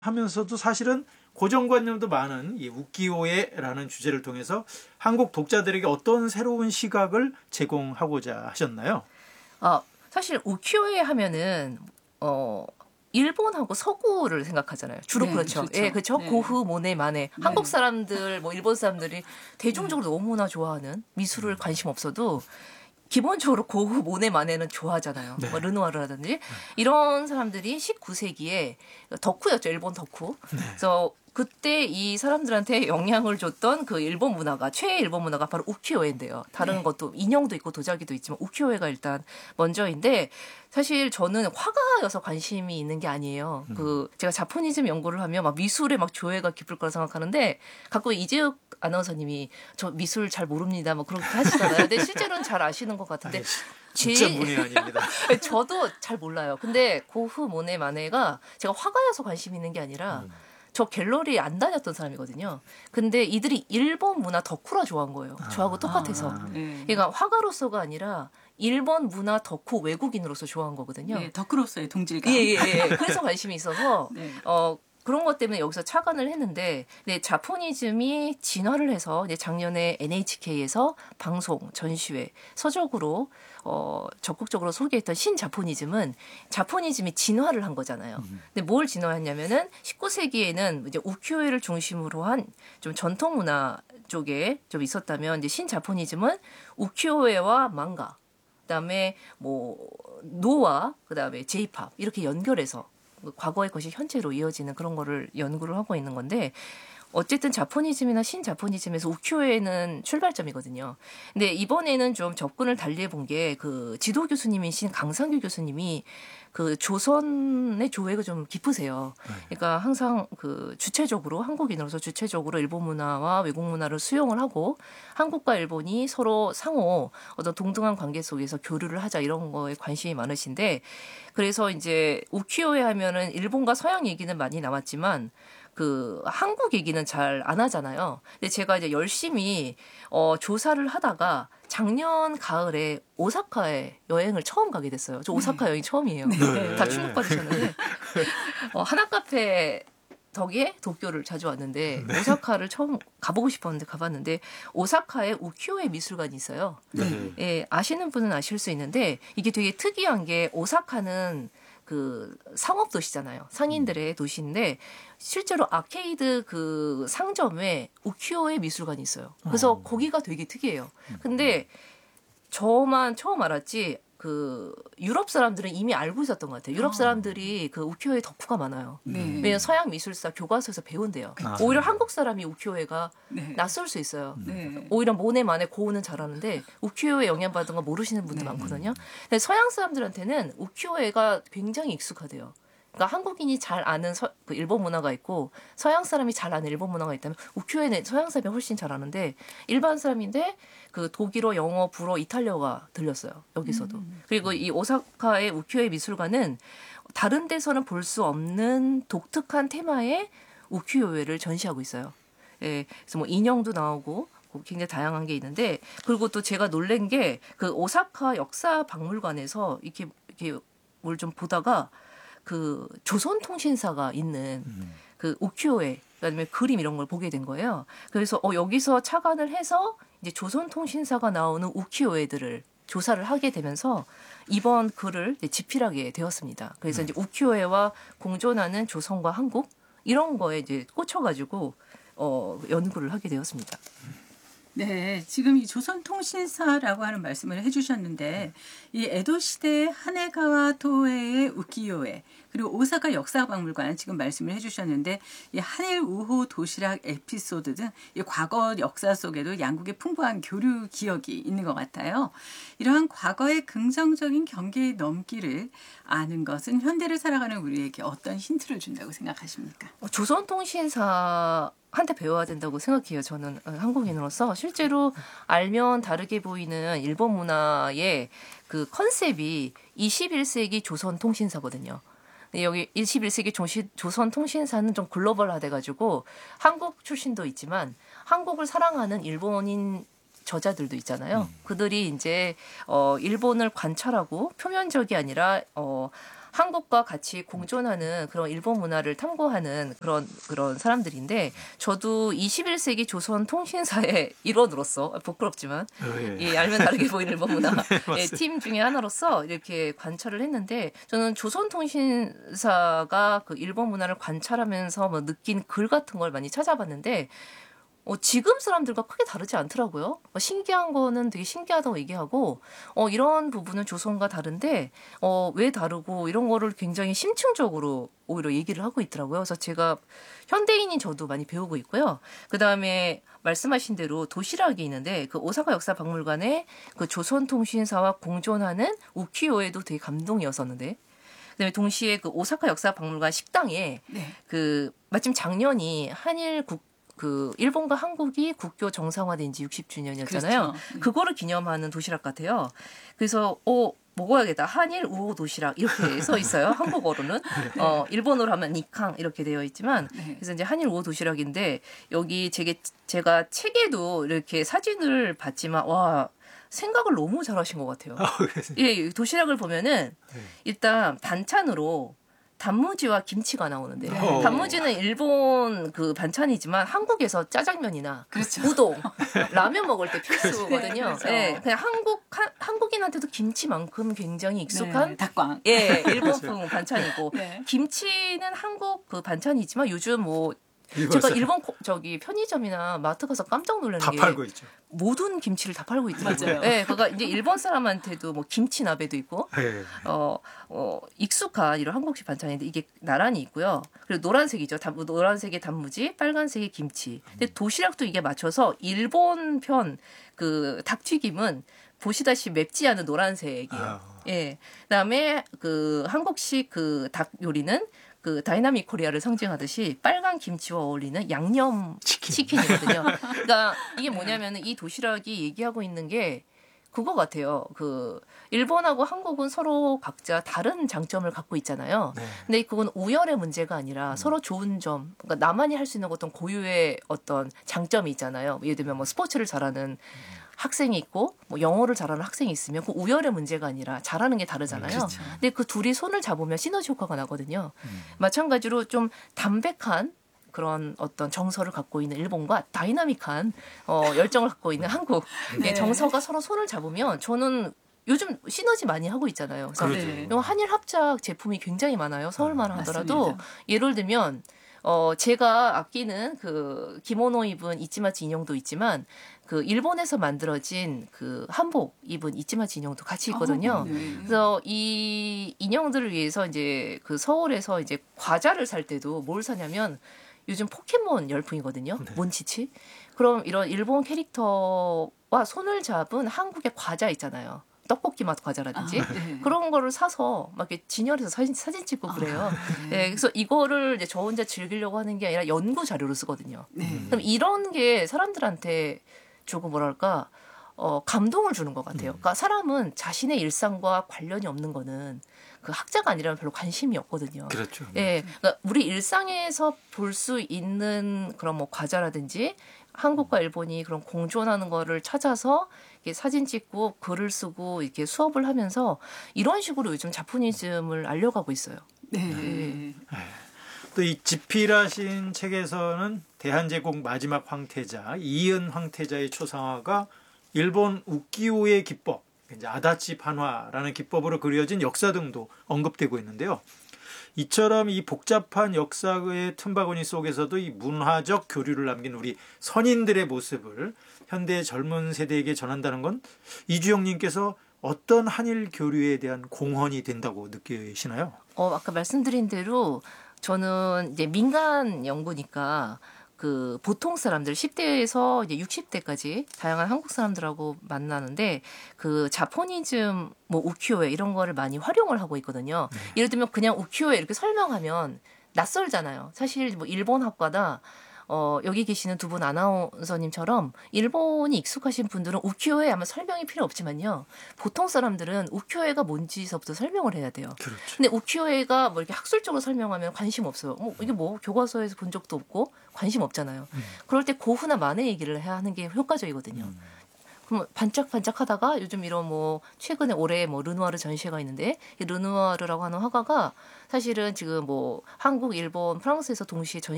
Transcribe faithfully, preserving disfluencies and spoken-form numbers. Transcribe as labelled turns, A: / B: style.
A: 하면서도 사실은 고정관념도 많은 이 우키요에라는 주제를 통해서 한국 독자들에게 어떤 새로운 시각을 제공하고자 하셨나요?
B: 아, 사실 우키요에 하면은 어 일본하고 서구를 생각하잖아요. 주로
C: 네,
B: 그렇죠.
C: 그렇죠.
B: 예, 그렇죠.
C: 네.
B: 고흐, 모네, 마네.
C: 네.
B: 한국 사람들, 뭐 일본 사람들이 대중적으로 너무나 좋아하는 미술을 관심 없어도 기본적으로 고흐, 모네, 마네는 좋아하잖아요.
A: 네.
B: 뭐 르누아르라든지 이런 사람들이 십구 세기에 덕후였죠. 일본 덕후. 그래서 그때 이 사람들한테 영향을 줬던 그 일본 문화가 최애 일본 문화가 바로 우키요에인데요. 다른
C: 네.
B: 것도 인형도 있고 도자기도 있지만 우키요에가 일단 먼저인데 사실 저는 화가여서 관심이 있는 게 아니에요.
A: 음.
B: 그 제가 자포니즘 연구를 하면 막 미술에 막 조예가 깊을 거라 생각하는데 가끔 이재욱 아나운서님이 저 미술 잘 모릅니다. 뭐 그렇게 하시잖아요. 근데 실제로는 잘 아시는 것 같은데
A: 아니, 진짜
B: 제-
A: 문의 아닙니다.
B: 저도 잘 몰라요. 근데 고흐, 모네, 마네가 제가 화가여서 관심 있는 게 아니라
A: 음.
B: 저 갤러리 안 다녔던 사람이거든요. 근데 이들이 일본 문화 덕후라 좋아한 거예요. 저하고 똑같아서.
C: 아, 네.
B: 그러니까 화가로서가 아니라 일본 문화 덕후 외국인으로서 좋아한 거거든요.
C: 예, 덕후로서의 동질감.
B: 예, 예, 예. 그래서 관심이 있어서
C: 네.
B: 어 그런 것 때문에 여기서 착안을 했는데, 네, 자포니즘이 진화를 해서 이제 작년에 엔에이치케이에서 방송, 전시회, 서적으로 어 적극적으로 소개했던 신자포니즘은 자포니즘이 진화를 한 거잖아요. 근데 뭘 진화했냐면은 십구 세기에는 이제 우키요에를 중심으로 한 좀 전통 문화 쪽에 좀 있었다면 이제 신자포니즘은 우키요에와 망가, 그다음에 뭐 노와 그다음에 제이팝 이렇게 연결해서 과거의 것이 현재로 이어지는 그런 거를 연구를 하고 있는 건데, 어쨌든 자포니즘이나 신자포니즘에서 우키요에는 출발점이거든요. 근데 이번에는 좀 접근을 달리 해본 게 그 지도 교수님이신 강상규 교수님이 그 조선의 조예가 좀 깊으세요. 그러니까 항상 그 주체적으로 한국인으로서 주체적으로 일본 문화와 외국 문화를 수용을 하고 한국과 일본이 서로 상호 어떤 동등한 관계 속에서 교류를 하자 이런 거에 관심이 많으신데, 그래서 이제 우키요에 하면은 일본과 서양 얘기는 많이 나왔지만 그 한국 얘기는 잘 안 하잖아요. 근데 제가 이제 열심히 어 조사를 하다가 작년 가을에 오사카에 여행을 처음 가게 됐어요. 저 오사카 여행 처음이에요.
C: 네.
B: 다 충격받으셨는데 어, 하나 카페 덕에 도쿄를 자주 왔는데 오사카를 처음 가보고 싶었는데 가봤는데 오사카에 우키요에 미술관이 있어요.
A: 네.
B: 예, 아시는 분은 아실 수 있는데 이게 되게 특이한 게 오사카는 그 상업 도시잖아요. 상인들의 도시인데 실제로 아케이드 그 상점에 우키요에 미술관이 있어요. 그래서
A: 어.
B: 거기가 되게 특이해요. 근데 저만 처음 알았지 그 유럽 사람들은 이미 알고 있었던 것 같아요. 유럽 사람들이 그 우키요에 덕후가 많아요.
C: 네.
B: 왜냐면 서양 미술사 교과서에서 배운대요.
A: 아.
B: 오히려 한국 사람이 우키요에가
C: 네.
B: 낯설 수 있어요.
C: 네.
B: 오히려 모네 만에 고우는 잘하는데 우키요에 영향받은 거 모르시는 분들
C: 네.
B: 많거든요. 근데 서양 사람들한테는 우키요에가 굉장히 익숙하대요. 그러니까 한국인이 잘 아는 서, 그 일본 문화가 있고 서양 사람이 잘 아는 일본 문화가 있다면 우키요에는 서양 사람이 훨씬 잘 아는데 일반 사람인데 그 독일어, 영어, 불어, 이탈리아가 들렸어요. 여기서도.
C: 음.
B: 그리고 이 오사카의 우키요에 미술관은 다른 데서는 볼 수 없는 독특한 테마의 우키요에를 전시하고 있어요. 예, 그래서 뭐 인형도 나오고 굉장히 다양한 게 있는데, 그리고 또 제가 놀란 게 그 오사카 역사 박물관에서 이렇게 이렇게 뭘 좀 보다가 그 조선통신사가 있는 그 우키요에 그다음에 그림 이런 걸 보게 된 거예요. 그래서 어 여기서 착안을 해서 이제 조선통신사가 나오는 우키요에들을 조사를 하게 되면서 이번 글을 이제 집필하게 되었습니다. 그래서 이제 우키요에와 공존하는 조선과 한국 이런 거에 이제 꽂혀가지고 어 연구를 하게 되었습니다.
C: 네, 지금 이 조선통신사라고 하는 말씀을 해주셨는데 이 에도 시대 하네가와 토에의 우키요에 그리고 오사카 역사박물관 지금 말씀을 해주셨는데 이 한일 우호 도시락 에피소드 등 이 과거 역사 속에도 양국의 풍부한 교류 기억이 있는 것 같아요. 이러한 과거의 긍정적인 경계의 넘기를 아는 것은 현대를 살아가는 우리에게 어떤 힌트를 준다고 생각하십니까?
B: 조선통신사 한테 배워야 된다고 생각해요. 저는 한국인으로서 실제로 알면 다르게 보이는 일본 문화의 그 컨셉이 이십일 세기 조선통신사거든요. 근데 여기 이십일 세기 조시, 조선통신사는 좀 글로벌화돼가지고 한국 출신도 있지만 한국을 사랑하는 일본인 저자들도 있잖아요. 그들이 이제 어 일본을 관찰하고 표면적이 아니라 어 한국과 같이 공존하는 그런 일본 문화를 탐구하는 그런 그런 사람들인데 저도 이십일 세기 조선 통신사의 일원으로서 부끄럽지만
A: 어, 예.
B: 예, 알면 다르게 보이는 일본 문화
A: 네,
B: 예, 팀 중에 하나로서 이렇게 관찰을 했는데 저는 조선통신사가 그 일본 문화를 관찰하면서 뭐 느낀 글 같은 걸 많이 찾아봤는데 어, 지금 사람들과 크게 다르지 않더라고요. 어, 신기한 거는 되게 신기하다고 얘기하고 어, 이런 부분은 조선과 다른데 어, 왜 다르고 이런 거를 굉장히 심층적으로 오히려 얘기를 하고 있더라고요. 그래서 제가 현대인인 저도 많이 배우고 있고요. 그다음에 말씀하신 대로 도시락이 있는데 그 오사카 역사박물관에 그 조선통신사와 공존하는 우키요에도 되게 감동이었었는데 그다음에 동시에 그 오사카 역사박물관 식당에
C: 네.
B: 그 마침 작년이 한일 국 그 일본과 한국이 국교 정상화된 지 육십 주년이었잖아요.
C: 그렇죠.
B: 그거를 기념하는 도시락 같아요. 그래서 어 먹어야겠다. 한일 우호 도시락 이렇게 써 있어요. 한국어로는 어 일본어로 하면 니캉 이렇게 되어 있지만
C: 네.
B: 그래서 이제 한일 우호 도시락인데 여기 제게 제가 책에도 이렇게 사진을 봤지만 와 생각을 너무 잘하신 것 같아요. 예, 도시락을 보면은 일단 반찬으로 단무지와 김치가 나오는데
A: 네.
B: 단무지는 일본 그 반찬이지만 한국에서 짜장면이나
C: 그렇죠.
B: 우동, 라면 먹을 때 필수거든요.
C: 네, 그렇죠.
B: 예, 그냥 한국 한, 한국인한테도 김치만큼 굉장히 익숙한
C: 네, 닭광.
B: 예, 일본풍 반찬이고
C: 네.
B: 김치는 한국 그 반찬이지만 요즘 뭐
A: 일본
B: 제가
A: 사람
B: 일본 코- 저기 편의점이나 마트 가서 깜짝 놀라는
A: 다
B: 게
A: 팔고 있죠.
B: 모든 김치를 다 팔고 있더라고요.
C: 맞아요.
B: 예, 그러니까 이제 일본 사람한테도 뭐 김치 나베도 있고
A: 예.
B: 어, 어, 익숙한 이런 한국식 반찬인데 이게 나란히 있고요. 그리고 노란색이죠. 단, 노란색의 단무지, 빨간색의 김치. 근데 도시락도 이게 맞춰서 일본 편 그 닭튀김은 보시다시피 맵지 않은 노란색이에요.
A: 아.
B: 예. 그다음에 그 한국식 그 닭 요리는 그 다이나믹 코리아를 상징하듯이 빨간 김치와 어울리는 양념
A: 치킨.
B: 치킨이거든요. 그러니까 이게 뭐냐면은 이 도시락이 얘기하고 있는 게 그거 같아요. 그 일본하고 한국은 서로 각자 다른 장점을 갖고 있잖아요.
A: 네.
B: 근데 그건 우열의 문제가 아니라 서로 좋은 점, 그러니까 나만이 할 수 있는 어떤 고유의 어떤 장점이 있잖아요. 예를 들면 뭐 스포츠를 잘하는 학생이 있고 뭐 영어를 잘하는 학생이 있으면 그 우열의 문제가 아니라 잘하는 게 다르잖아요.
C: 그렇죠.
B: 근데 그 둘이 손을 잡으면 시너지 효과가 나거든요. 마찬가지로 좀 담백한 그런 어떤 정서를 갖고 있는 일본과 다이나믹한 어, 열정을 갖고 있는 한국
C: 네.
B: 의 정서가 서로 손을 잡으면 저는 요즘 시너지 많이 하고 있잖아요. 그래서
A: 그렇죠.
C: 네.
B: 요 한일 합작 제품이 굉장히 많아요. 서울만 하더라도
C: 맞습니다.
B: 예를 들면 어 제가 아끼는 그 기모노 입은 이치마치 인형도 있지만 그 일본에서 만들어진 그 한복 입은 이치마치 인형도 같이 있거든요.
C: 어, 네.
B: 그래서 이 인형들을 위해서 이제 그 서울에서 이제 과자를 살 때도 뭘 사냐면 요즘 포켓몬 열풍이거든요.
A: 네.
B: 몬치치. 그럼 이런 일본 캐릭터와 손을 잡은 한국의 과자 있잖아요. 떡볶이 맛 과자라든지.
C: 아, 네.
B: 그런 거를 사서 막 이렇게 진열해서 사진, 사진 찍고 그래요.
C: 네.
B: 네, 그래서 이거를 이제 저 혼자 즐기려고 하는 게 아니라 연구 자료로 쓰거든요.
C: 네.
B: 그럼 이런 게 사람들한테 조금 뭐랄까 어, 감동을 주는 것 같아요. 그러니까 사람은 자신의 일상과 관련이 없는 거는 그 학자가 아니라면 별로 관심이 없거든요.
A: 그렇죠.
B: 예, 그러니까 우리 일상에서 볼 수 있는 그런 뭐 과자라든지 한국과 일본이 그런 공존하는 거를 찾아서 이렇게 사진 찍고 글을 쓰고 이렇게 수업을 하면서 이런 식으로 요즘 자포니즘을 알려가고 있어요.
C: 네.
A: 또 이 지필하신 책에서는 대한제국 마지막 황태자 이은 황태자의 초상화가 일본 우키요의 기법, 이제 아다치 판화라는 기법으로 그려진 역사 등도 언급되고 있는데요. 이처럼 이 복잡한 역사의 틈바구니 속에서도 이 문화적 교류를 남긴 우리 선인들의 모습을 현대 젊은 세대에게 전한다는 건 이주영님께서 어떤 한일 교류에 대한 공헌이 된다고 느끼시나요?
B: 어, 아까 말씀드린 대로 저는 이제 민간 연구니까 그 보통 사람들 십 대에서 이제 육십 대까지 다양한 한국 사람들하고 만나는데 그 자포니즘 뭐 우키요에 이런 거를 많이 활용을 하고 있거든요.
A: 네.
B: 예를 들면 그냥 우키요에 이렇게 설명하면 낯설잖아요. 사실 뭐 일본 학과다 어, 여기 계시는 두 분 아나운서님처럼 일본이 익숙하신 분들은 우키요에 아마 설명이 필요 없지만요. 보통 사람들은 우키요에가 뭔지서부터 설명을 해야 돼요.
A: 그렇죠.
B: 근데 우키요에가 뭐 이렇게 학술적으로 설명하면 관심 없어요. 뭐 이게 뭐 교과서에서 본 적도 없고 관심 없잖아요.
A: 음.
B: 그럴 때 고흐나 만해 얘기를 해야 하는 게 효과적이거든요.
A: 음.
B: 뭐 반짝반짝하다가 요즘 이런 뭐 최근에 올해 뭐 르누아르 전시회가 있는데 이 르누아르라고 하는 화가가 사실은 지금 뭐 한국, 일본, 프랑스에서 동시에 전